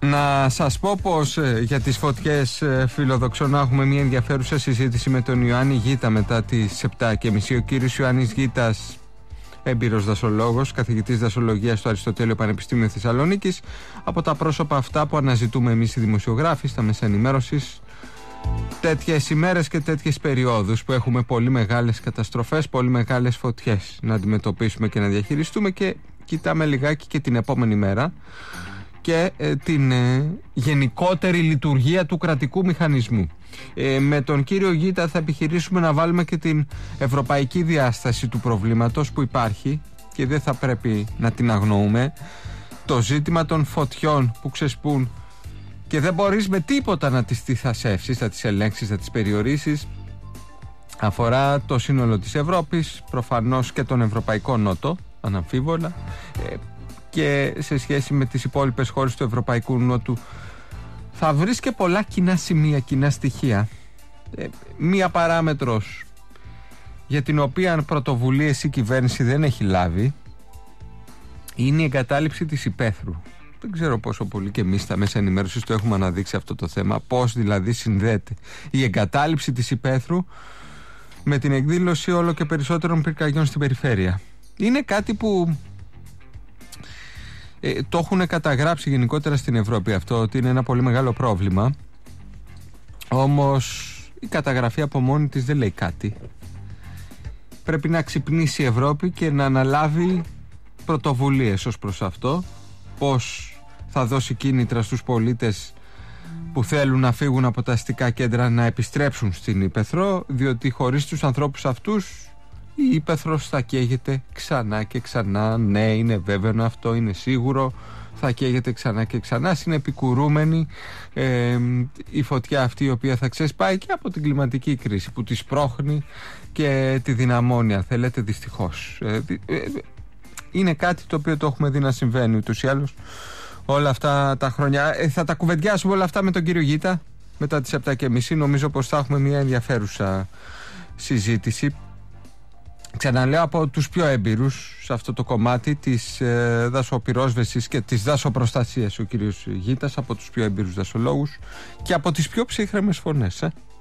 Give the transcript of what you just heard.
Να σας πω πως για τις φωτιές φιλοδοξώ να έχουμε μια ενδιαφέρουσα συζήτηση με τον Ιωάννη Γίτα μετά τις 7:30. Ο κύριος Ιωάννης Γίτας, έμπειρος δασολόγος, καθηγητής δασολογίας στο Αριστοτέλειο Πανεπιστήμιο Θεσσαλονίκης, από τα πρόσωπα αυτά που αναζητούμε εμείς οι δημοσιογράφοι στα μέσα ενημέρωσης, τέτοιες ημέρες και τέτοιες περιόδους που έχουμε πολύ μεγάλες καταστροφές, πολύ μεγάλες φωτιές να αντιμετωπίσουμε και να διαχειριστούμε, και κοιτάμε λιγάκι και την επόμενη μέρα και την γενικότερη λειτουργία του κρατικού μηχανισμού. Με τον κύριο Γίτα θα επιχειρήσουμε να βάλουμε και την ευρωπαϊκή διάσταση του προβλήματος που υπάρχει και δεν θα πρέπει να την αγνοούμε. Το ζήτημα των φωτιών που ξεσπούν και δεν μπορείς με τίποτα να τις θασεύσεις, να τις ελέγξεις, να τις περιορίσεις, αφορά το σύνολο της Ευρώπης, προφανώς και τον Ευρωπαϊκό Νότο, αναμφίβολα, και σε σχέση με τις υπόλοιπες χώρες του Ευρωπαϊκού Νότου θα βρεις και πολλά κοινά σημεία, κοινά στοιχεία. Μία παράμετρος για την οποία πρωτοβουλίες η κυβέρνηση δεν έχει λάβει είναι η εγκατάλειψη της υπαίθρου. Δεν ξέρω πόσο πολύ και εμείς στα μέσα ενημέρωσης το έχουμε αναδείξει αυτό το θέμα, πώς δηλαδή συνδέεται η εγκατάλειψη της υπαίθρου με την εκδήλωση όλο και περισσότερων πυρκαγιών στην περιφέρεια. Είναι κάτι που το έχουν καταγράψει γενικότερα στην Ευρώπη αυτό, ότι είναι ένα πολύ μεγάλο πρόβλημα. Όμως η καταγραφή από μόνη της δεν λέει κάτι. Πρέπει να ξυπνήσει η Ευρώπη και να αναλάβει πρωτοβουλίες ως προς αυτό. Πώς θα δώσει κίνητρα στους πολίτες που θέλουν να φύγουν από τα αστικά κέντρα να επιστρέψουν στην Ύπαιθρο, διότι χωρίς τους ανθρώπους αυτούς η Ύπαιθρος θα καίγεται ξανά και ξανά. Ναι, είναι βέβαιο αυτό, είναι σίγουρο. Θα καίγεται ξανά και ξανά. Συνεπικουρούμενη η φωτιά αυτή, η οποία θα ξεσπάει και από την κλιματική κρίση που τη σπρώχνει και τη δυναμώνει, αν θέλετε, δυστυχώς. Είναι κάτι το οποίο το έχουμε δει να συμβαίνει ούτως ή άλλως όλα αυτά τα χρόνια. Θα τα κουβεντιάσουμε όλα αυτά με τον κύριο Γίτα μετά τις 7:30. Νομίζω πως θα έχουμε μια ενδιαφέρουσα συζήτηση. Ξαναλέω, από τους πιο έμπειρους σε αυτό το κομμάτι της δασοπυρόσβεσης και της δασοπροστασίας ο κύριος Γίτας, από τους πιο έμπειρους δασολόγους και από τις πιο ψύχρεμες φωνές.